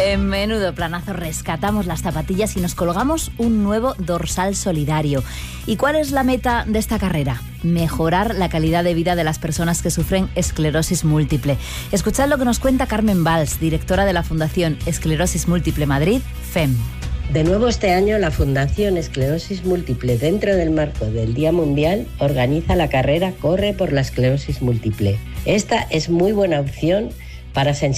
En menudo planazo rescatamos las zapatillas y nos colgamos un nuevo dorsal solidario. ¿Y cuál es la meta de esta carrera? Mejorar la calidad de vida de las personas que sufren esclerosis múltiple. Escuchad lo que nos cuenta Carmen Valls, directora de la Fundación Esclerosis Múltiple Madrid, FEM. De nuevo este año la Fundación Esclerosis Múltiple, dentro del marco del Día Mundial, organiza la carrera Corre por la Esclerosis Múltiple. Esta es muy buena opción para sensibilizar